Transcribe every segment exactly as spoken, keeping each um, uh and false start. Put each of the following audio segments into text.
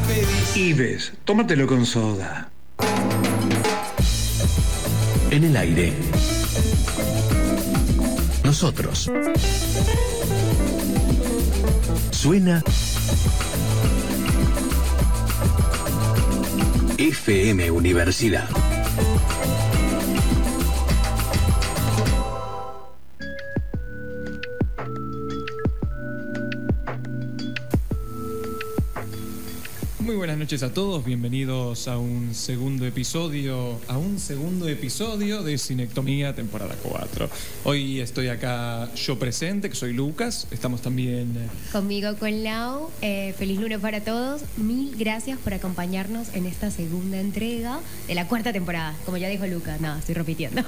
pedís. Ives, tómatelo con soda. En el aire. Nosotros. Suena F M Universidad. Muy buenas noches a todos, bienvenidos a un segundo episodio, a un segundo episodio de Cinectomía, temporada cuatro. Hoy estoy acá yo presente, que soy Lucas, estamos también... Conmigo, con Lau. Eh, feliz lunes para todos. Mil gracias por acompañarnos en esta segunda entrega de la cuarta temporada. Como ya dijo Lucas, no, estoy repitiendo.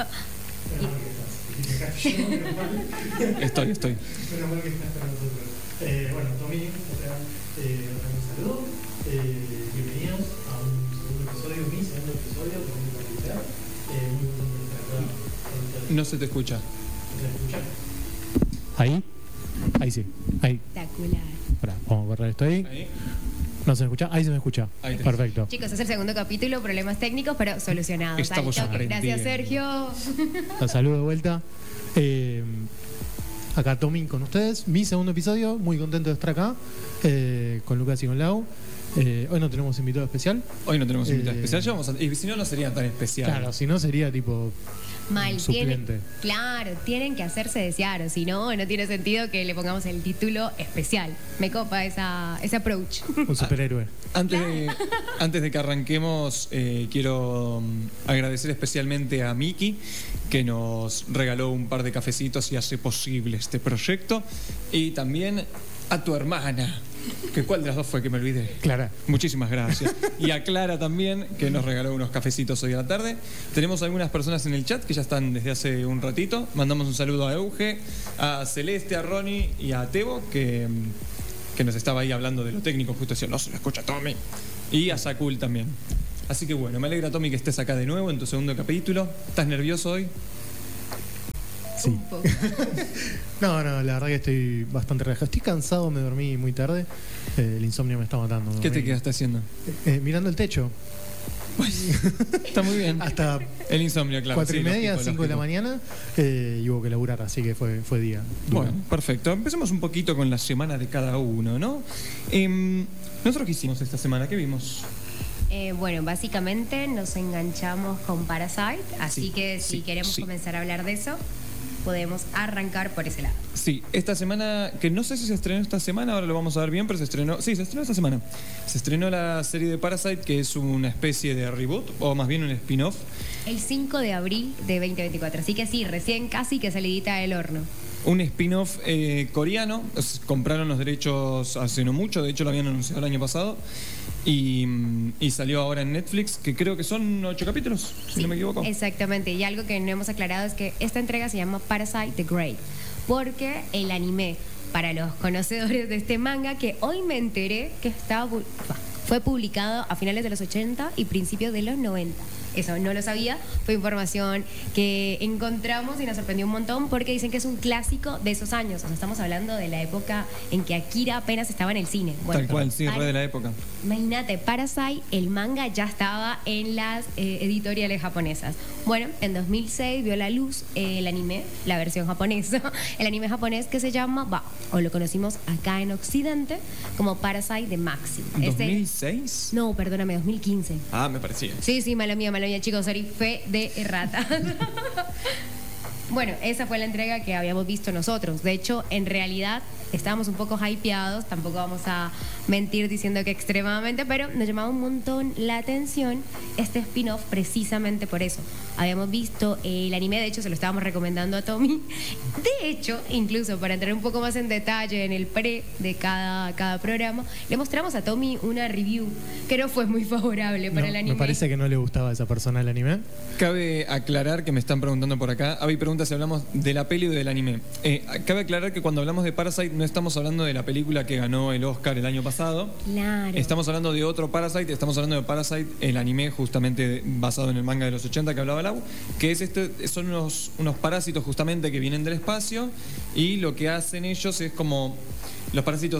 Estoy, estoy. Menos mal que estás con nosotros. Eh, bueno, Tommy, otra, eh, un saludo. Eh, bienvenidos a un segundo episodio, mi segundo episodio con mi publicidad. Eh, muy contento de estar acá con ustedes. No se te escucha. ¿Se escucha? ¿Ahí? Ahí sí. Ahí. Espectacular. Espera, vamos a borrar esto ahí. Ahí. ¿No se me escucha? Ahí se me escucha. Ahí te- Perfecto. Chicos, es el segundo capítulo, problemas técnicos, pero solucionados. Estamos Al toque. Gracias, aprendiendo. Sergio. Los saludo de vuelta. Eh, acá Tommy con ustedes. Mi segundo episodio. Muy contento de estar acá. eh, con Lucas y con Lau. Eh, hoy no tenemos invitado especial. Hoy no tenemos invitado Eh, especial, ya vamos a- y si no, no sería tan especial. Claro, si no sería tipo Mal, suplente. tienen, claro, tienen que hacerse desear, o si no, no tiene sentido que le pongamos el título especial. Me copa esa, ese approach. un superhéroe. Antes de, antes de que arranquemos, eh, quiero mm, agradecer especialmente a Miki, que nos regaló un par de cafecitos y hace posible este proyecto. Y también a tu hermana, que cuál de las dos fue que me olvidé. Clara. Muchísimas gracias. Y a Clara también, que nos regaló unos cafecitos hoy a la tarde. Tenemos algunas personas en el chat que ya están desde hace un ratito. Mandamos un saludo a Euge, a Celeste, a Ronnie y a Tebo, que, que nos estaba ahí hablando de lo técnico, justo decía, no se lo escucha Tommy. Y a Sakul también. Así que bueno, me alegra, Tommy, que estés acá de nuevo en tu segundo capítulo. ¿Estás nervioso hoy? Sí. Un poco. No, no, la verdad que estoy bastante relajado. Estoy cansado, me dormí muy tarde. Eh, el insomnio me está matando. me ¿Qué te dormí- quedaste haciendo? Eh, mirando el techo. Está muy bien. Hasta El insomnio, claro. cuatro sí, y media, lógico, cinco de la lógico. mañana, eh, y hubo que laburar, así que fue, fue día. duro. Bueno, perfecto. Empecemos un poquito con la semana de cada uno, ¿no? Em, ¿Nosotros qué hicimos esta semana? ¿Qué vimos? Eh, bueno, básicamente nos enganchamos con Parasite, así Sí, que si sí, queremos sí. comenzar a hablar de eso, podemos arrancar por ese lado. Sí, esta semana, que no sé si se estrenó esta semana, ahora lo vamos a ver bien, pero se estrenó, sí, se estrenó esta semana. Se estrenó la serie de Parasite, que es una especie de reboot, o más bien un spin-off. El cinco de abril de veinte veinticuatro, así que sí, recién casi que salidita del horno. Un spin-off eh, coreano, es- compraron los derechos hace no mucho, de hecho lo habían anunciado el año pasado, y, mm, y salió ahora en Netflix, que creo que son ocho capítulos, si no me equivoco. Exactamente, y algo que no hemos aclarado es que esta entrega se llama Parasite the Great, porque el anime, para los conocedores de este manga, que hoy me enteré que estaba, pu- fue publicado a finales de los ochenta y principios de los noventa. Eso no lo sabía, fue información que encontramos y nos sorprendió un montón porque dicen que es un clásico de esos años. O sea, estamos hablando de la época en que Akira apenas estaba en el cine. Bueno, Tal cual, sí, para- re de la época. Imagínate, Parasite, el manga ya estaba en las eh, editoriales japonesas. Bueno, en dos mil seis vio la luz eh, el anime, la versión japonesa, el anime japonés que se llama, va, o lo conocimos acá en Occidente como Parasite de Maxim. ¿dos Este- mil seis? no, perdóname, dos mil quince. Ah, me parecía. Sí, sí, mala mía, mala mía, chicos, sorry, fe de errata. Bueno, esa fue la entrega que habíamos visto nosotros. De hecho, en realidad estábamos un poco hypeados, tampoco vamos a mentir diciendo que extremadamente, pero nos llamaba un montón la atención este spin-off precisamente por eso. Habíamos visto el anime, de hecho se lo estábamos recomendando a Tommy. De hecho, incluso para entrar un poco más en detalle en el pre de cada, cada programa, le mostramos a Tommy una review que no fue muy favorable para No, el anime. me parece que no le gustaba a esa persona el anime. Cabe aclarar que me están preguntando por acá. Había preguntas si hablamos de la peli o del anime. Eh, cabe aclarar que cuando hablamos de Parasite no estamos hablando de la película que ganó el Oscar el año pasado. Claro. Estamos hablando de otro Parasite. Estamos hablando de Parasite, el anime justamente basado en el manga de los ochenta que hablaba Lau. Que es este, son unos, unos parásitos justamente que vienen del espacio y lo que hacen ellos es como... Los parásitos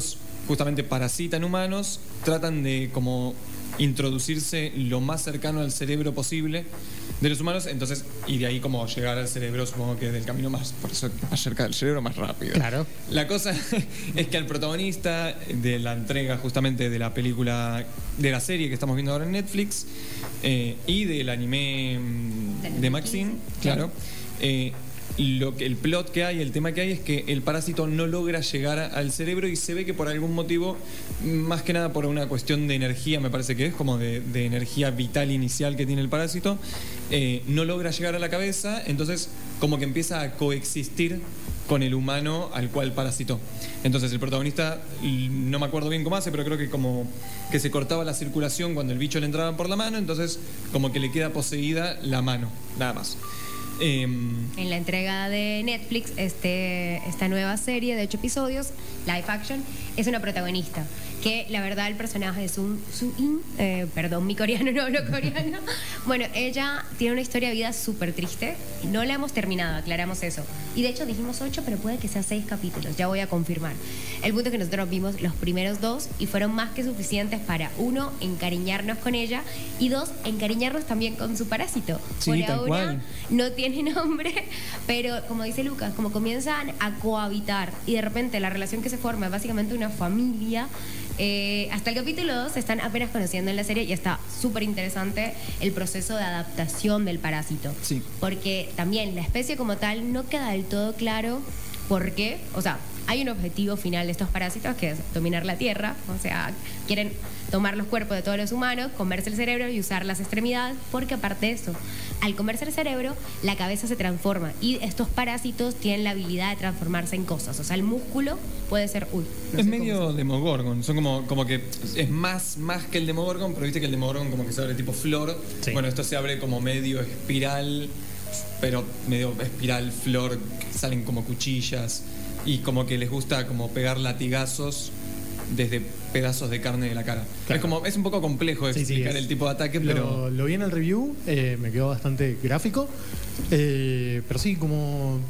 justamente parasitan humanos, tratan de como introducirse lo más cercano al cerebro posible de los humanos, entonces, y de ahí como llegar al cerebro, supongo que del camino más, por eso, más cerca del cerebro, más rápido. Claro. La cosa es que al protagonista de la entrega justamente de la película, de la serie que estamos viendo ahora en Netflix, eh, y del anime mm, de Maxine, claro, eh, lo que, el plot que hay, el tema que hay es que el parásito no logra llegar al cerebro y se ve que por algún motivo, más que nada por una cuestión de energía, me parece que es como de, de energía vital inicial que tiene el parásito, eh, no logra llegar a la cabeza, entonces como que empieza a coexistir con el humano al cual parasitó. Entonces el protagonista, no me acuerdo bien cómo hace, pero creo que como que se cortaba la circulación cuando el bicho le entraba por la mano, entonces como que le queda poseída la mano, nada más. Eh, En la entrega de Netflix, este, esta nueva serie de ocho episodios, live action, es una protagonista. Que la verdad el personaje es un Soo-in, eh, perdón, mi coreano no hablo coreano. Bueno, ella tiene una historia de vida súper triste. No la hemos terminado, aclaramos eso. Y de hecho dijimos ocho, pero puede que sea seis capítulos, ya voy a confirmar. El punto es que nosotros vimos los primeros dos y fueron más que suficientes para, uno, encariñarnos con ella y dos, encariñarnos también con su parásito. Sí, Por tal ahora cual. no tiene nombre, pero como dice Lucas, como comienzan a cohabitar y de repente la relación que se forma es básicamente una familia. Eh, hasta el capítulo dos se están apenas conociendo en la serie y está súper interesante el proceso de adaptación del parásito. Sí. Porque también la especie como tal no queda del todo claro por qué. O sea, hay un objetivo final de estos parásitos que es dominar la Tierra. O sea, quieren tomar los cuerpos de todos los humanos, comerse el cerebro y usar las extremidades, porque aparte de eso, al comerse el cerebro, la cabeza se transforma y estos parásitos tienen la habilidad de transformarse en cosas. O sea, el músculo puede ser, uy, no es sé medio cómo se- Demogorgon, son como, como que es más, más que el Demogorgon, pero viste que el Demogorgon como que se abre tipo flor. Sí. Bueno, esto se abre como medio espiral, pero medio espiral, flor, que salen como cuchillas y como que les gusta como pegar latigazos desde pedazos de carne de la cara. Claro. Es como es un poco complejo Sí, sí, explicar es- el tipo de ataque, pero Lo, lo vi en el review, eh, me quedó bastante gráfico. Eh, pero sí, como